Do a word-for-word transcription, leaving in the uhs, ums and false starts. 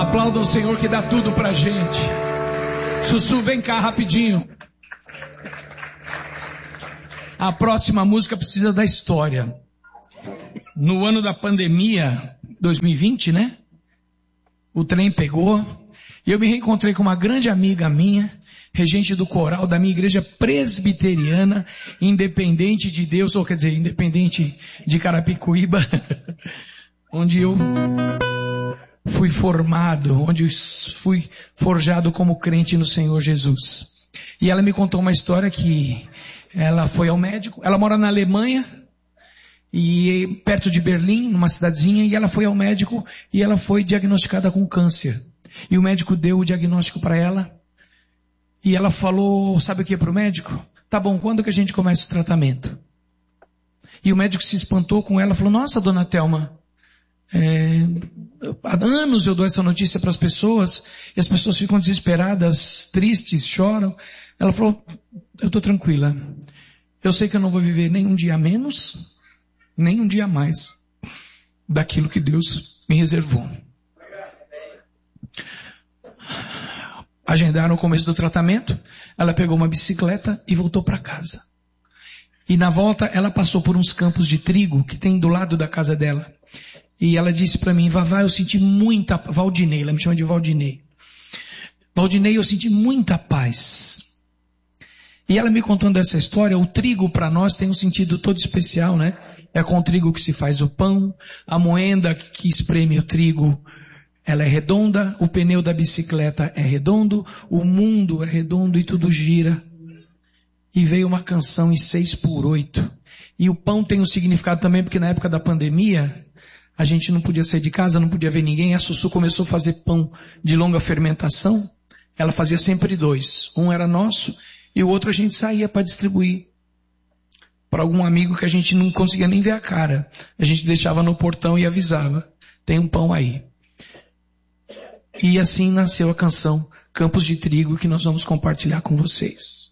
Aplauda o Senhor que dá tudo pra gente. Sussu, vem cá rapidinho. A próxima música precisa da história. No ano da pandemia, dois mil e vinte, né? O trem pegou e eu me reencontrei com uma grande amiga minha, regente do coral da minha igreja presbiteriana, independente de Deus, ou quer dizer, independente de Carapicuíba, onde eu fui formado, onde eu fui forjado como crente no Senhor Jesus. E ela me contou uma história que ela foi ao médico, ela mora na Alemanha, e perto de Berlim, numa cidadezinha, e ela foi ao médico e ela foi diagnosticada com câncer. E o médico deu o diagnóstico para ela, e ela falou, sabe o que é para o médico? Tá bom, quando que a gente começa o tratamento? E o médico se espantou com ela, falou, nossa, dona Thelma, É, há anos eu dou essa notícia para as pessoas e as pessoas ficam desesperadas, tristes, choram. Ela falou, eu estou tranquila. Eu sei que eu não vou viver nem um dia a menos, nem um dia a mais daquilo que Deus me reservou. Agendaram o começo do tratamento, ela pegou uma bicicleta e voltou para casa. E na volta ela passou por uns campos de trigo que tem do lado da casa dela. E ela disse para mim, Vavá, eu senti muita, Valdinei, ela me chama de Valdinei. Valdinei, eu senti muita paz. E ela me contando essa história, o trigo para nós tem um sentido todo especial, né? É com o trigo que se faz o pão, a moenda que espreme o trigo, ela é redonda, o pneu da bicicleta é redondo, o mundo é redondo e tudo gira. E veio uma canção em seis por oito. E o pão tem um significado também, porque na época da pandemia, a gente não podia sair de casa, não podia ver ninguém. A Sussu começou a fazer pão de longa fermentação. Ela fazia sempre dois. Um era nosso e o outro a gente saía para distribuir para algum amigo que a gente não conseguia nem ver a cara. A gente deixava no portão e avisava, tem um pão aí. E assim nasceu a canção Campos de Trigo, que nós vamos compartilhar com vocês.